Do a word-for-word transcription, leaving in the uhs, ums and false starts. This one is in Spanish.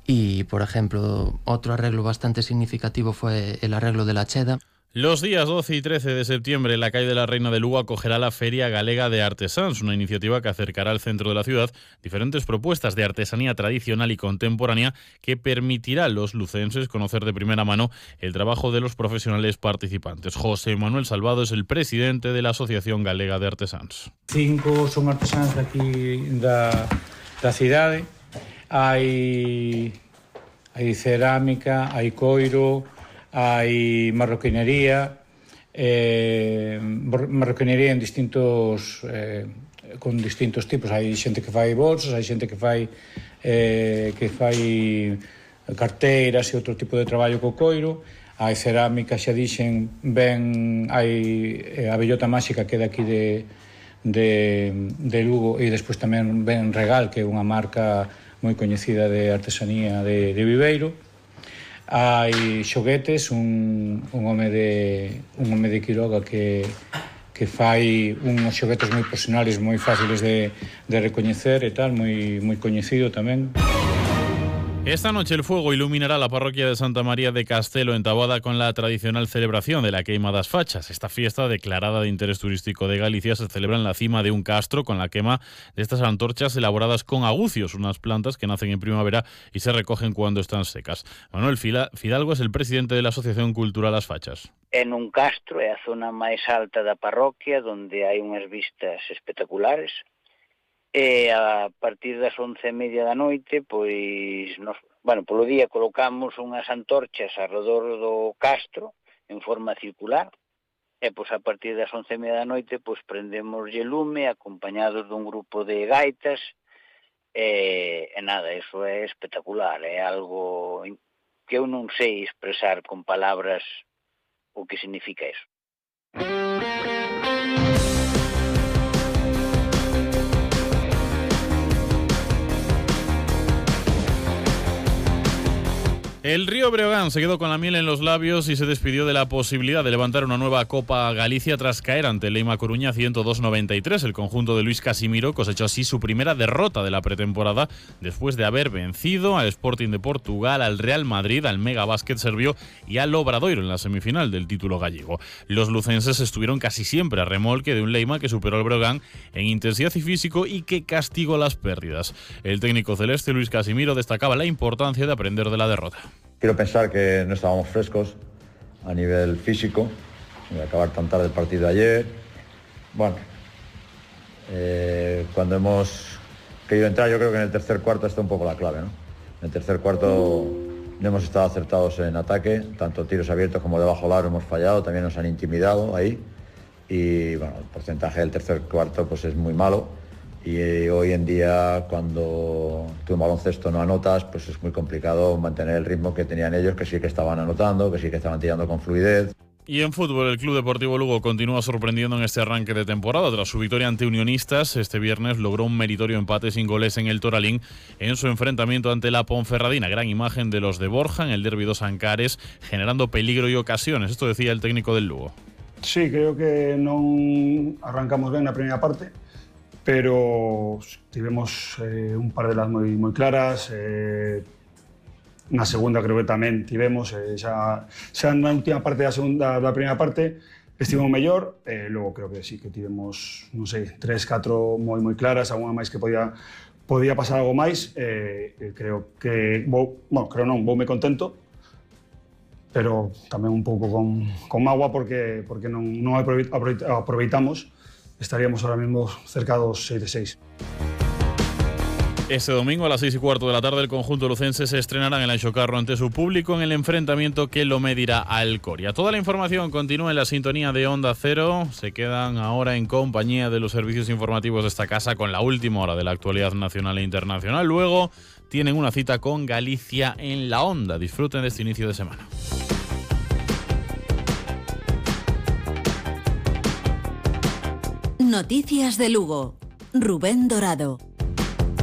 Y, por ejemplo, otro arreglo bastante significativo fue el arreglo de la Cheda. Los días doce y trece de septiembre, la calle de la Reina de Lugo acogerá la Feria Galega de Artesáns, una iniciativa que acercará al centro de la ciudad diferentes propuestas de artesanía tradicional y contemporánea que permitirá a los lucenses conocer de primera mano el trabajo de los profesionales participantes. José Manuel Salvado es el presidente de la Asociación Galega de Artesáns. Cinco son artesáns aquí da, da cidade. Hai, hai cerámica, hai coiro, hai marroquinería, eh, marroquinería en distintos, eh, con distintos tipos. Hai xente que fai bolsas, hai xente que fai, eh, que fai carteiras e outro tipo de traballo co coiro. Hai cerámica, xa dixen, ben, hai a Bellota Máxica que é daqui de, de, de Lugo, e despois tamén ben Regal, que é unha marca moi coñecida de artesanía de, de Viveiro. Hai xoguetes, un, un home de un home de Quiroga que, que fai uns xoguetes moi personales, moi fáciles de, de recoñecer e tal, moi, moi coñecido tamén. Esta noche el fuego iluminará la parroquia de Santa María de Castelo en Taboada con la tradicional celebración de la queima das fachas. Esta fiesta, declarada de interés turístico de Galicia, se celebra en la cima de un castro con la quema de estas antorchas elaboradas con agucios, unas plantas que nacen en primavera y se recogen cuando están secas. Manuel Fidalgo es el presidente de la Asociación Cultural As Fachas. En un castro é a zona máis alta da parroquia, donde hai unhas vistas espectaculares. E a partir das once e media da noite, pois, nos, bueno, polo día colocamos unhas antorchas alrededor do castro en forma circular, e pois a partir das once e media da noite, pois prendemos lume acompañados dun grupo de gaitas, e, e nada, eso é espectacular, é algo que eu non sei expresar con palabras o que significa eso. El Río Breogán se quedó con la miel en los labios y se despidió de la posibilidad de levantar una nueva Copa Galicia tras caer ante el Leima Coruña ciento dos noventa y tres. El conjunto de Luis Casimiro cosechó así su primera derrota de la pretemporada después de haber vencido al Sporting de Portugal, al Real Madrid, al Mega Basket Serbio y al Obradoiro en la semifinal del título gallego. Los lucenses estuvieron casi siempre a remolque de un Leima que superó al Breogán en intensidad y físico y que castigó las pérdidas. El técnico celeste Luis Casimiro destacaba la importancia de aprender de la derrota. Quiero pensar que no estábamos frescos a nivel físico, de acabar tan tarde el partido de ayer. Bueno, eh, cuando hemos querido entrar, yo creo que en el tercer cuarto está un poco la clave, ¿no? En el tercer cuarto no hemos estado acertados en ataque, tanto tiros abiertos como de bajo largo hemos fallado, también nos han intimidado ahí. Y bueno, el porcentaje del tercer cuarto pues es muy malo. Y hoy en día, cuando tú en baloncesto no anotas, pues es muy complicado mantener el ritmo que tenían ellos, que sí que estaban anotando, que sí que estaban tirando con fluidez. Y en fútbol, el Club Deportivo Lugo continúa sorprendiendo en este arranque de temporada. Tras su victoria ante Unionistas, este viernes logró un meritorio empate sin goles en el Toralín en su enfrentamiento ante la Ponferradina. Gran imagen de los de Borja en el derbi dos Ancares, generando peligro y ocasiones. Esto decía el técnico del Lugo. Sí, creo que non arrancamos ben na primeira parte, pero tivemos eh, un par de las moi, moi claras. Eh, na segunda creo que tamén tivemos, eh, xa, xa na última parte da segunda da primeira parte estivemos mellor, eh, logo creo que sí que tivemos, non sei, tres, catro moi moi claras, alguna máis que podía podía pasar algo máis. Eh, creo que vou, bueno, creo non, voume contento, pero tamén un pouco con, con mágoa porque, porque non, non aproveitamos. Estaríamos ahora mismo cerca dos seis de seis. Este domingo a las seis y cuarto de la tarde el conjunto lucense se estrenará en el Anxocarro ante su público en el enfrentamiento que lo medirá al Coria. Toda la información continúa en la sintonía de Onda Cero. Se quedan ahora en compañía de los servicios informativos de esta casa con la última hora de la actualidad nacional e internacional. Luego tienen una cita con Galicia en la Onda. Disfruten de este inicio de semana. Noticias de Lugo. Rubén Dorado.